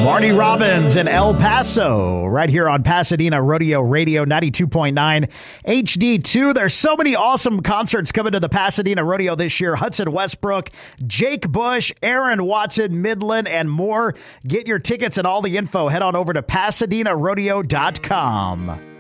Marty Robbins in El Paso, right here on Pasadena Rodeo Radio 92.9 HD2. There's so many awesome concerts coming to the Pasadena Rodeo this year. Hudson Westbrook, Jake Bush, Aaron Watson, Midland, and more. Get your tickets and all the info. Head on over to PasadenaRodeo.com.